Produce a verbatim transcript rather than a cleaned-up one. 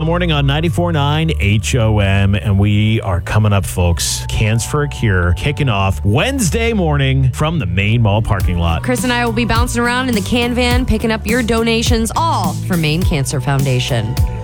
morning on ninety-four point nine H O M. And we are coming up, folks. Cans for a Cure kicking off Wednesday morning from the Main Mall parking lot. Chris and I will be bouncing around in the can van, picking up your donations, all for Maine Cancer Foundation.